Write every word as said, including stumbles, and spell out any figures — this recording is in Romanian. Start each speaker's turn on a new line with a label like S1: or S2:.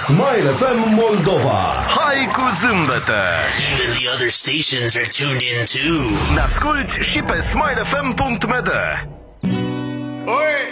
S1: Smile F M Moldova.
S2: Hai cu zâmbete!
S3: Even the other stations are tuned in too.
S2: Ne asculti și pe smile f m punct m d. Oi!